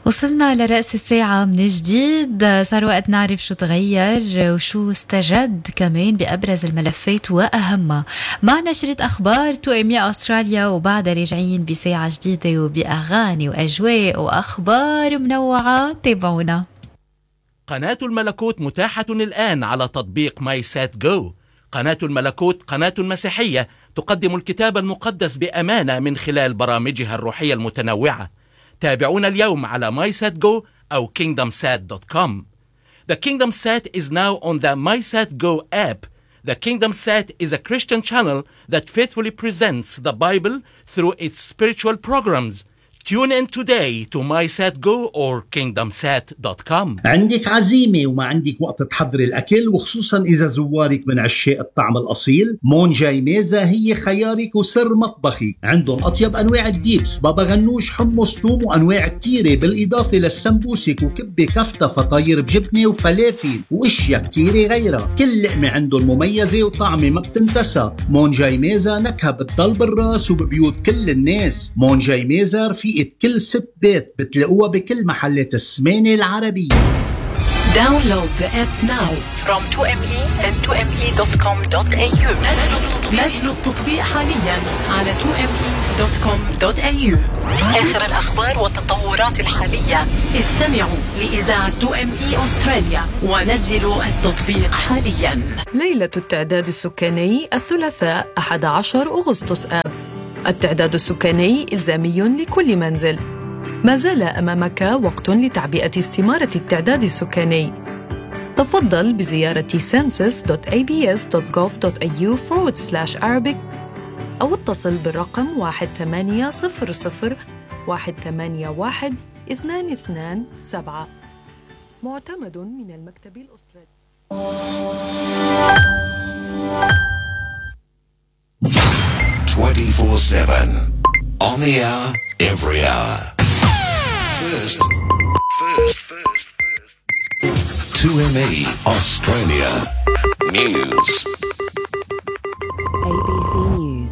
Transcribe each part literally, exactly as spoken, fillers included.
وصلنا لرأس الساعة من جديد. صار وقت نعرف شو تغير وشو استجد كمان بأبرز الملفات وأهمها مع نشرة أخبار تو إم إي أستراليا، وبعدها راجعين بساعة جديدة وبأغاني وأجواء وأخبار منوعة. تابعونا. قناة الملكوت متاحة الآن على تطبيق ماي سات جو. قناة الملكوت قناة مسيحية تقدم الكتاب المقدس بأمانة من خلال برامجها الروحية المتنوعة. تابعونا اليوم على MySatGo أو kingdom sat dot com. The Kingdom Sat is now on the MySatGo app. The Kingdom Sat is a Christian channel that faithfully presents the Bible through its spiritual programs. Tune in today to MySatGo or kingdom sat dot com. عندك عزيمة وما عندك وقت تحضري الأكل، وخصوصا إذا زوارك من عشاق الطعم الأصيل، مونجاي ميزة هي خيارك وسر مطبخك. عندهم أطيب أنواع الديبس، بابا غنوش، حمص، توم، وأنواع كتيرة، بالإضافة للسمبوسك وكبة كفتة، فطاير بجبنة وفلافل وإشياء كتيرة غيرها. كل لقمة عندهم مميزة وطعمة ما بتنتسى. مونجاي ميزة نكهة بتضل بالراس وببيوت كل الناس. مونجاي ميزة رفيقة كل ست بيت، بتلاقوها بكل محلات السمانة العربية. Download the app now from تو إم إي and تو إم إي دوت كوم دوت إيه يو. نزلوا التطبيق حاليا على تو إم إي دوت كوم دوت إيه يو. آخر الأخبار والتطورات الحالية استمعوا لإذاعة تو إم إي أستراليا ونزلوا التطبيق حاليا. ليلة التعداد السكاني الثلاثاء أحد عشر أغسطس آب. التعداد السكاني إلزامي لكل منزل. ما زال أمامك وقت لتعبئة استمارة التعداد السكاني. تفضل بزيارة census دوت إيه بي إس دوت جوف دوت إيه يو forward slash Arabic أو اتصل بالرقم واحد ثمانية صفر صفر واحد ثمانية واحد اثنان اثنان سبعة. معتمد من المكتب الأسترالي. twenty-four seven on the hour, every hour. First, first, first, first. two M E Australia News. A B C News.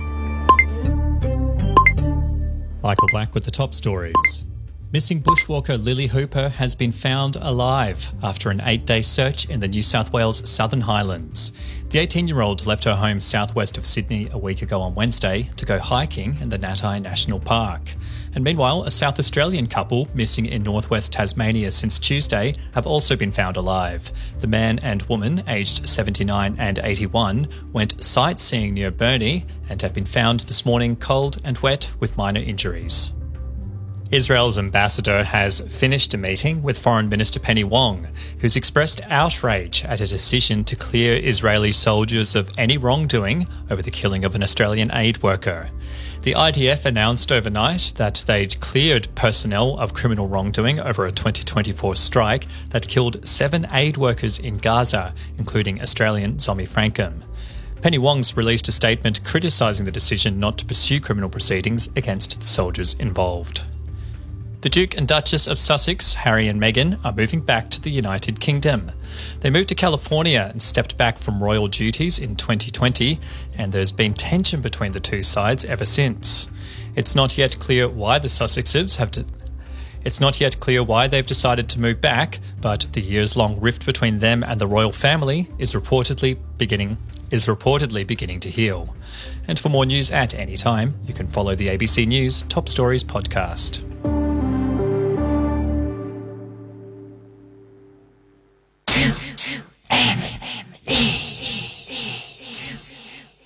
Michael Black with the top stories. Missing bushwalker Lily Hooper has been found alive after an eight-day search in the New South Wales Southern Highlands. The eighteen-year-old left her home southwest of Sydney a week ago on Wednesday to go hiking in the Natai National Park. And meanwhile, a South Australian couple missing in northwest Tasmania since Tuesday have also been found alive. The man and woman, aged seventy-nine and eighty-one, went sightseeing near Burnie and have been found this morning cold and wet with minor injuries. Israel's ambassador has finished a meeting with Foreign Minister Penny Wong, who's expressed outrage at a decision to clear Israeli soldiers of any wrongdoing over the killing of an Australian aid worker. The I D F announced overnight that they'd cleared personnel of criminal wrongdoing over a twenty twenty-four strike that killed seven aid workers in Gaza, including Australian Zombie Frankham. Penny Wong's released a statement criticising the decision not to pursue criminal proceedings against the soldiers involved. The Duke and Duchess of Sussex, Harry and Meghan, are moving back to the United Kingdom. They moved to California and stepped back from royal duties in twenty twenty, and there's been tension between the two sides ever since. It's not yet clear why the Sussexes have to... It's not yet clear why they've decided to move back, but the years-long rift between them and the royal family is reportedly beginning is reportedly beginning to heal. And for more news at any time, you can follow the A B C News Top Stories podcast.